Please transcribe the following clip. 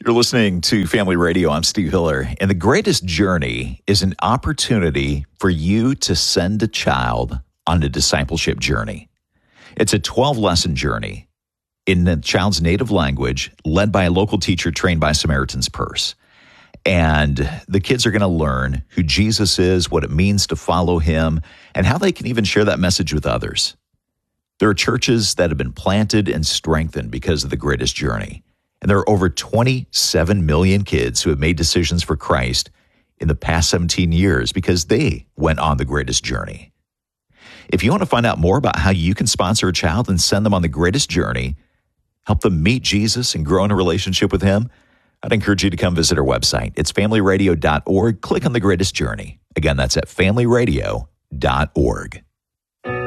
You're listening to Family Radio. I'm Steve Hiller. And the greatest journey is an opportunity for you to send a child on a discipleship journey. It's a 12-lesson journey in the child's native language, led by a local teacher trained by Samaritan's Purse. And the kids are going to learn who Jesus is, what it means to follow him, and how they can even share that message with others. There are churches that have been planted and strengthened because of the greatest journey. And there are over 27 million kids who have made decisions for Christ in the past 17 years because they went on the greatest journey. If you want to find out more about how you can sponsor a child and send them on the greatest journey, help them meet Jesus and grow in a relationship with him, I'd encourage you to come visit our website. It's familyradio.org. Click on the greatest journey. Again, that's at familyradio.org.